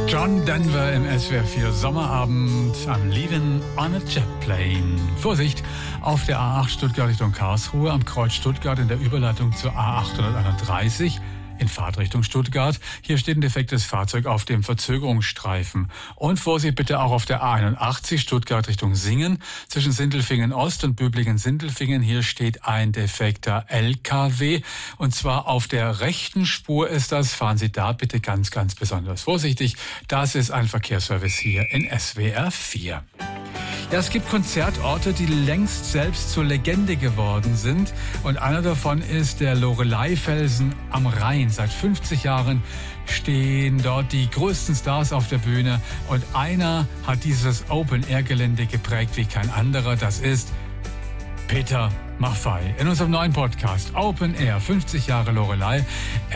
John Denver im SWR 4 Sommerabend am Leaving on a Jet Plane. Vorsicht, auf der A8 Stuttgart Richtung Karlsruhe, am Kreuz Stuttgart in der Überleitung zur A831 in Fahrtrichtung Stuttgart. Hier steht ein defektes Fahrzeug auf dem Verzögerungsstreifen. Und Vorsicht bitte auch auf der A81 Stuttgart Richtung Singen zwischen Sindelfingen Ost und Böblingen-Sindelfingen. Hier steht ein defekter LKW. Und zwar auf der rechten Spur ist das. Fahren Sie da bitte ganz, ganz besonders vorsichtig. Das ist ein Verkehrsservice hier in SWR 4. Ja, es gibt Konzertorte, die längst selbst zur Legende geworden sind. Und einer davon ist der Loreley-Felsen am Rhein. Seit 50 Jahren stehen dort die größten Stars auf der Bühne. Und einer hat dieses Open-Air-Gelände geprägt wie kein anderer. Das ist Peter Maffay. In unserem neuen Podcast Open Air, 50 Jahre Loreley.